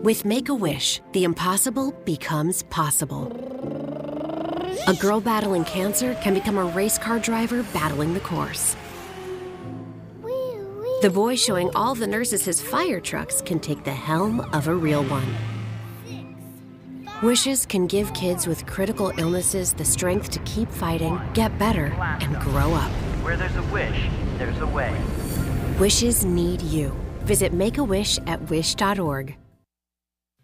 With Make-A-Wish, the impossible becomes possible. A girl battling cancer can become a race car driver battling the course. The boy showing all the nurses his fire trucks can take the helm of a real one. Wishes can give kids with critical illnesses the strength to keep fighting, get better, and grow up. Where there's a wish, there's a way. Wishes need you. Visit Make-A-Wish at wish.org.